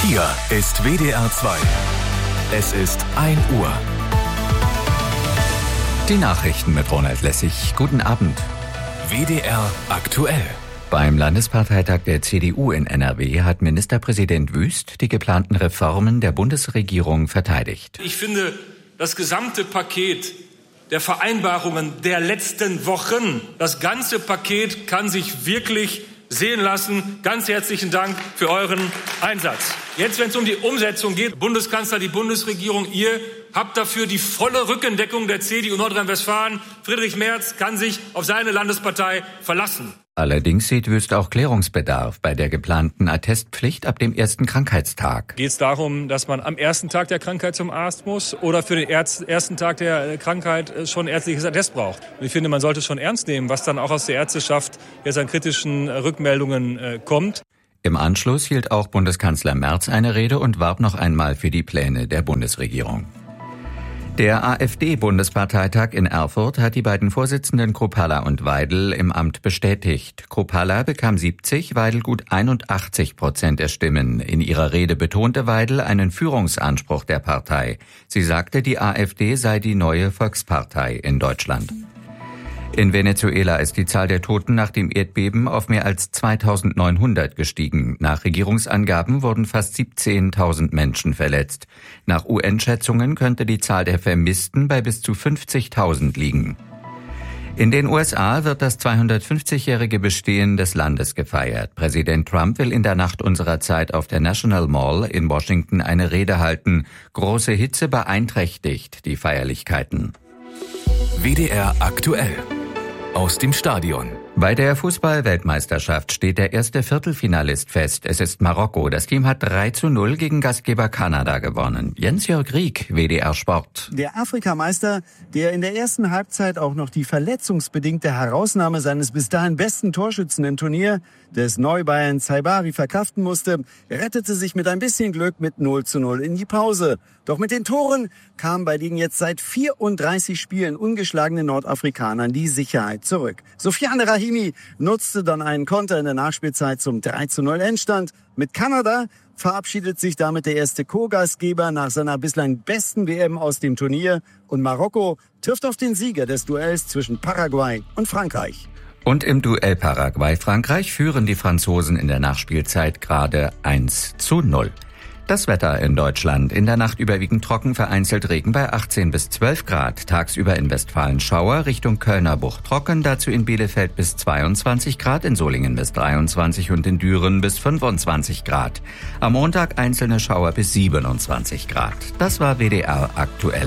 Hier ist WDR 2. Es ist 1 Uhr. Die Nachrichten mit Ronald Lessig. Guten Abend. WDR aktuell. Beim Landesparteitag der CDU in NRW hat Ministerpräsident Wüst die geplanten Reformen der Bundesregierung verteidigt. Ich finde, das gesamte Paket der Vereinbarungen der letzten Wochen, das ganze Paket kann sich wirklich sehen lassen. Ganz herzlichen Dank für euren Einsatz. Jetzt, wenn es um die Umsetzung geht, Bundeskanzler, die Bundesregierung, ihr habt dafür die volle Rückendeckung der CDU Nordrhein-Westfalen. Friedrich Merz kann sich auf seine Landespartei verlassen. Allerdings sieht Wüst auch Klärungsbedarf bei der geplanten Attestpflicht ab dem ersten Krankheitstag. Geht es darum, dass man am ersten Tag der Krankheit zum Arzt muss oder für den ersten Tag der Krankheit schon ärztliches Attest braucht? Und ich finde, man sollte es schon ernst nehmen, was dann auch aus der Ärzteschaft jetzt an kritischen Rückmeldungen kommt. Im Anschluss hielt auch Bundeskanzler Merz eine Rede und warb noch einmal für die Pläne der Bundesregierung. Der AfD-Bundesparteitag in Erfurt hat die beiden Vorsitzenden Kruppalla und Weidel im Amt bestätigt. Kruppalla bekam 70, Weidel gut 81% der Stimmen. In ihrer Rede betonte Weidel einen Führungsanspruch der Partei. Sie sagte, die AfD sei die neue Volkspartei in Deutschland. In Venezuela ist die Zahl der Toten nach dem Erdbeben auf mehr als 2.900 gestiegen. Nach Regierungsangaben wurden fast 17.000 Menschen verletzt. Nach UN-Schätzungen könnte die Zahl der Vermissten bei bis zu 50.000 liegen. In den USA wird das 250-jährige Bestehen des Landes gefeiert. Präsident Trump will in der Nacht unserer Zeit auf der National Mall in Washington eine Rede halten. Große Hitze beeinträchtigt die Feierlichkeiten. WDR aktuell. Aus dem Stadion. Bei der Fußball-Weltmeisterschaft steht der erste Viertelfinalist fest. Es ist Marokko. Das Team hat 3:0 gegen Gastgeber Kanada gewonnen. Jens-Jörg Rieck, WDR Sport. Der Afrikameister, der in der ersten Halbzeit auch noch die verletzungsbedingte Herausnahme seines bis dahin besten Torschützen im Turnier, des Neubayern Saibari, verkraften musste, rettete sich mit ein bisschen Glück mit 0:0 in die Pause. Doch mit den Toren kam bei den jetzt seit 34 Spielen ungeschlagenen Nordafrikanern die Sicherheit zurück. Sofiane Rahimi nutzte dann einen Konter in der Nachspielzeit zum 3:0 Endstand. Mit Kanada verabschiedet sich damit der erste Co-Gastgeber nach seiner bislang besten WM aus dem Turnier. Und Marokko trifft auf den Sieger des Duells zwischen Paraguay und Frankreich. Und im Duell Paraguay-Frankreich führen die Franzosen in der Nachspielzeit gerade 1:0. Das Wetter in Deutschland. In der Nacht überwiegend trocken, vereinzelt Regen bei 18 bis 12 Grad. Tagsüber in Westfalen Schauer, Richtung Kölner Bucht trocken. Dazu in Bielefeld bis 22 Grad, in Solingen bis 23 und in Düren bis 25 Grad. Am Montag einzelne Schauer bis 27 Grad. Das war WDR aktuell.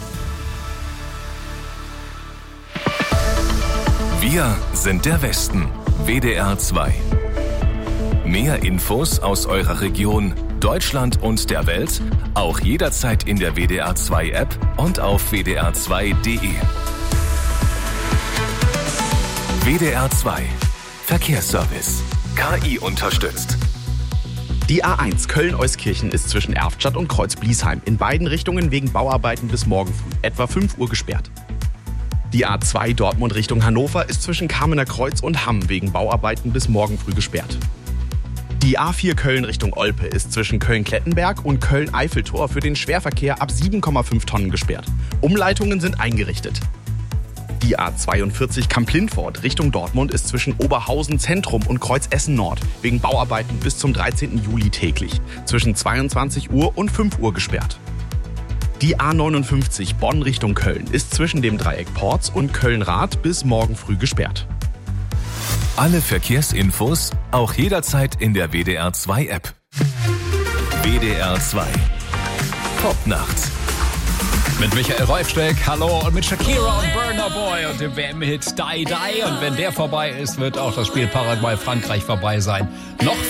Wir sind der Westen. WDR 2. Mehr Infos aus eurer Region, Deutschland und der Welt, auch jederzeit in der WDR 2 App und auf wdr2.de. WDR 2 Verkehrsservice. KI unterstützt. Die A1 Köln-Euskirchen ist zwischen Erftstadt und Kreuz-Bliesheim in beiden Richtungen wegen Bauarbeiten bis morgen früh, etwa 5 Uhr gesperrt. Die A2 Dortmund Richtung Hannover ist zwischen Kamener Kreuz und Hamm wegen Bauarbeiten bis morgen früh gesperrt. Die A4 Köln Richtung Olpe ist zwischen Köln-Klettenberg und Köln-Eiffeltor für den Schwerverkehr ab 7,5 Tonnen gesperrt. Umleitungen sind eingerichtet. Die A42 Kamp-Lindfort Richtung Dortmund ist zwischen Oberhausen Zentrum und Kreuz Essen Nord wegen Bauarbeiten bis zum 13. Juli täglich zwischen 22 Uhr und 5 Uhr gesperrt. Die A59 Bonn Richtung Köln ist zwischen dem Dreieck Porz und Köln-Rath bis morgen früh gesperrt. Alle Verkehrsinfos auch jederzeit in der WDR 2 App. WDR 2 Popnacht. Mit Michael Reufsteck, hallo, und mit Shakira und Burna Boy und dem WM-Hit Die Die. Und wenn der vorbei ist, wird auch das Spiel Paraguay-Frankreich vorbei sein. Noch